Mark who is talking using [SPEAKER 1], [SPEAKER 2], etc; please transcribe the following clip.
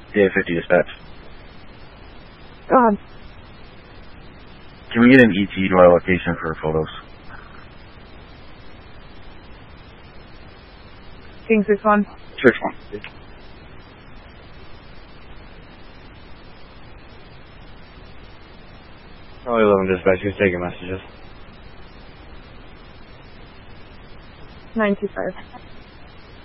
[SPEAKER 1] Yeah, 50 dispatch.
[SPEAKER 2] Go ahead.
[SPEAKER 1] Can we get an ET to our location for photos?
[SPEAKER 2] King 6-1.
[SPEAKER 1] 6-1.
[SPEAKER 3] Probably 11 dispatch. Who's taking messages?
[SPEAKER 2] 925.